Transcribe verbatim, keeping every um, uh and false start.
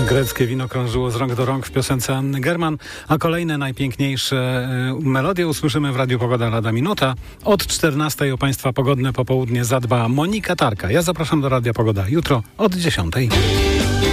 Greckie wino krążyło z rąk do rąk w piosence Anny German, a kolejne najpiękniejsze y, melodie usłyszymy w Radiu Pogoda lada minuta. Od czternastej o Państwa pogodne popołudnie zadba Monika Tarka. Ja zapraszam do Radia Pogoda jutro od dziesiątej.